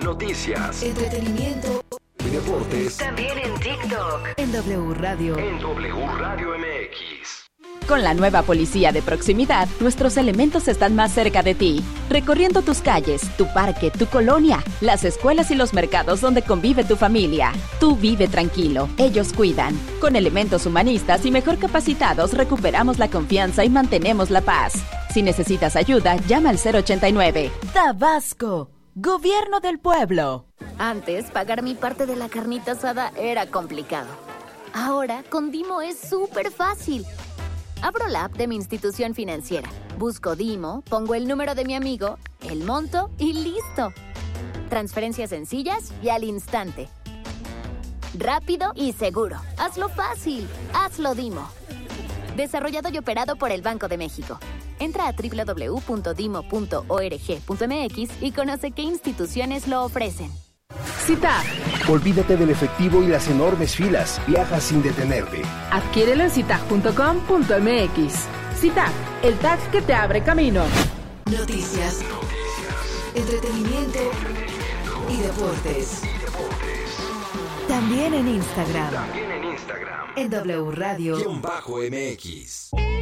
noticias, entretenimiento y deportes. También en TikTok. En W Radio. En W Radio MX. Con la nueva policía de proximidad, nuestros elementos están más cerca de ti, recorriendo tus calles, tu parque, tu colonia, las escuelas y los mercados donde convive tu familia. Tú vive tranquilo, ellos cuidan. Con elementos humanistas y mejor capacitados recuperamos la confianza y mantenemos la paz. Si necesitas ayuda, llama al 089. Tabasco, Gobierno del Pueblo. Antes, pagar mi parte de la carnita asada era complicado. Ahora, con Dimo es súper fácil. Abro la app de mi institución financiera, busco Dimo, pongo el número de mi amigo, el monto y listo. Transferencias sencillas y al instante. Rápido y seguro. Hazlo fácil. Hazlo Dimo. Desarrollado y operado por el Banco de México. Entra a www.dimo.org.mx y conoce qué instituciones lo ofrecen. Citag. Olvídate del efectivo y las enormes filas. Viaja sin detenerte. Adquiérelo en citag.com.mx. Citag, el tag que te abre camino. Noticias, entretenimiento y deportes. También en Instagram. En W Radio. _MX.